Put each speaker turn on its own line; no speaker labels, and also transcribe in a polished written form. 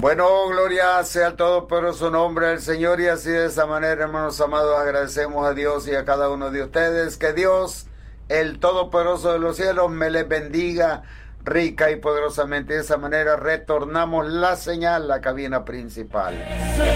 Bueno, gloria sea al Todopoderoso nombre del Señor, y así de esa manera, hermanos amados, agradecemos a Dios y a cada uno de ustedes. Que Dios, el Todopoderoso de los cielos, me les bendiga rica y poderosamente. De esa manera retornamos la señal, la cabina principal.